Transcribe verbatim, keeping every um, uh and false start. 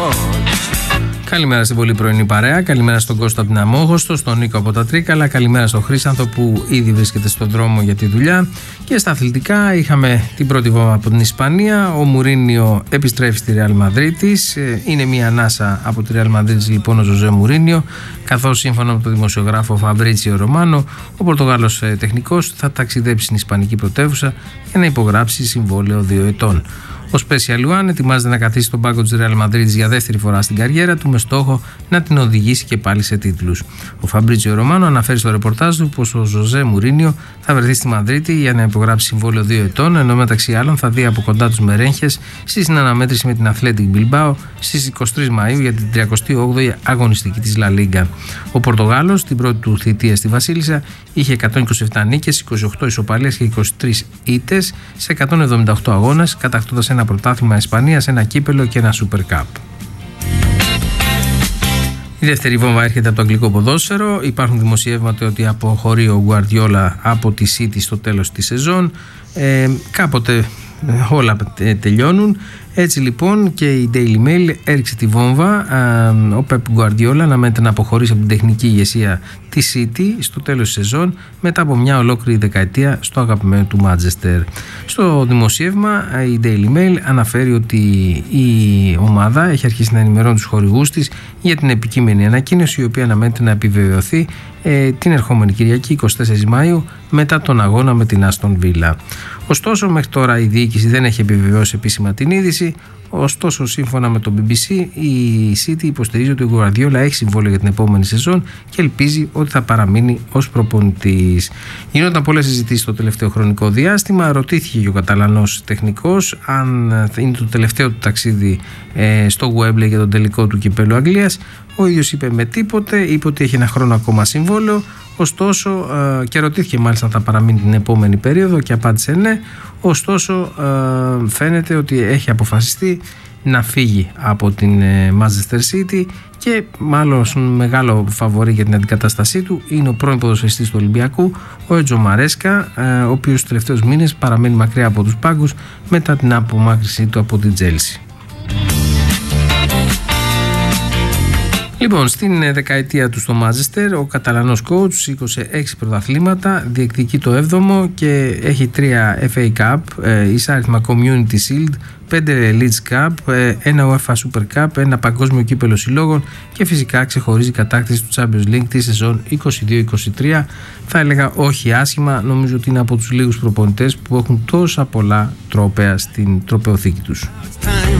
Καλημέρα στην πολύ πρωινή παρέα, καλημέρα στον Κώστα από την Αμόχωστο, στον Νίκο από τα Τρίκαλα, καλημέρα στον Χρήσανθο που ήδη βρίσκεται στον δρόμο για τη δουλειά. Και στα αθλητικά είχαμε την πρώτη βόμβα από την Ισπανία, ο Μουρίνιο επιστρέφει στη Ρεάλ Μαδρίτης, είναι μια ανάσα από τη Ρεάλ Μαδρίτης λοιπόν ο Ζωζέ Μουρίνιο, καθώς σύμφωνα με τον δημοσιογράφο Φαμπρίτσιο Ρωμάνο, ο Πορτογάλος τεχνικός θα ταξιδέψει στην Ισπανική πρωτεύουσα για να υπογράψει συμβόλαιο δύο ετών. Ο Σπέσια Λουάν ετοιμάζεται να καθίσει στον πάγκο της Ρεάλ Μαδρίτης για δεύτερη φορά στην καριέρα του με στόχο να την οδηγήσει και πάλι σε τίτλους. Ο Φαμπρίτσιο Ρωμάνο αναφέρει στο ρεπορτάζ του πως ο Ζωζέ Μουρίνιο θα βρεθεί στη Μαδρίτη για να υπογράψει συμβόλαιο δύο ετών, ενώ μεταξύ άλλων θα δει από κοντά τους μερένχες στη συναναμέτρηση με την Athletic Bilbao στις εικοστή τρίτη Μαΐου για την τριακοστή όγδοη αγωνιστική της Λα Λίγκα. Ο Πορτογάλος την πρώτη του θητεία στη Βασίλισσα είχε εκατόν είκοσι επτά νίκες, είκοσι οκτώ ισοπαλίες και είκοσι τρεις ήττες σε εκατόν εβδομήντα οκτώ αγώνες, κατακτώντας ένα πρωτάθλημα Ισπανίας, ένα κύπελο και ένα Super Cup. Η δεύτερη βόμβα έρχεται από το αγγλικό ποδόσφαιρο. Υπάρχουν δημοσιεύματα ότι αποχωρεί ο Γκουαρδιόλα από τη City στο τέλος της σεζόν. Ε, κάποτε όλα τελειώνουν. Έτσι λοιπόν και η Daily Mail έριξε τη βόμβα. Ο Pep Guardiola αναμένεται να αποχωρήσει από την τεχνική ηγεσία της City στο τέλος της σεζόν μετά από μια ολόκληρη δεκαετία στο αγαπημένο του Manchester. Στο δημοσίευμα η Daily Mail αναφέρει ότι η ομάδα έχει αρχίσει να ενημερώνει τους χορηγούς της για την επικείμενη ανακοίνωση, η οποία αναμένεται να επιβεβαιωθεί ε, την ερχόμενη Κυριακή εικοστή τέταρτη Μαΐου μετά τον αγώνα με την Aston Villa. Ωστόσο, μέχρι τώρα η διοίκηση δεν έχει επιβεβαιώσει επίσημα την είδηση. Ωστόσο, σύμφωνα με το μπι μπι σι, η City υποστηρίζει ότι ο Guardiola έχει συμβόλαιο για την επόμενη σεζόν και ελπίζει ότι θα παραμείνει ως προπονητής. Γίνονταν πολλές συζητήσεις το τελευταίο χρονικό διάστημα. Ρωτήθηκε και ο Καταλανός τεχνικός αν είναι το τελευταίο του ταξίδι ε, στο Wembley για τον τελικό του κυπέλλου Αγγλίας. Ο ίδιος είπε με τίποτε, είπε ότι έχει ένα χρόνο ακόμα συμβόλαιο. Ωστόσο, ε, και ρωτήθηκε μάλιστα αν θα παραμείνει την επόμενη περίοδο και απάντησε ναι. Ωστόσο, ε, φαίνεται ότι έχει αποφασιστεί να φύγει από την ε, Manchester City και μάλλον μεγάλο φαβορί για την αντικατάστασή του είναι ο πρώην ποδοσφαιριστής του Ολυμπιακού, ο Έτζο Μαρέσκα, ε, ο οποίος τους τελευταίους μήνες παραμένει μακριά από τους πάγκους μετά την απομάκρυνσή του από την Chelsea. Λοιπόν, στην δεκαετία του στο Manchester, ο Καταλανός coach σήκωσε έξι πρωταθλήματα, διεκδικεί το έβδομο και έχει τρία εφ έι Cup, εισάριθμα Community Shield, πέντε Leeds Cup, ένα UEFA Super Cup, ένα παγκόσμιο κύπελο συλλόγων και φυσικά ξεχωρίζει η κατάκτηση του Champions League τη σεζόν είκοσι δύο είκοσι τρία. Θα έλεγα όχι άσχημα, νομίζω ότι είναι από τους λίγους προπονητές που έχουν τόσα πολλά τρόπαια στην τροπαιοθήκη τους.